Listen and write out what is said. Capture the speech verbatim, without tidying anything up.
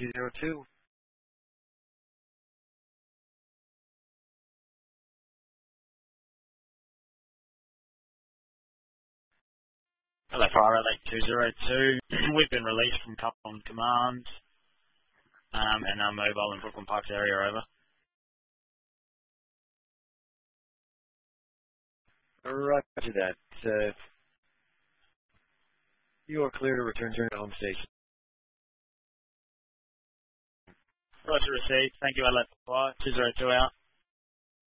two zero two. Hello, Fire Elite two zero two. We've been released from Capcom Command um, and our mobile in Brooklyn Parks area, over. Roger that. Uh, you are clear to return to your home station. Roger received. Thank you, Elite Fire two zero two out.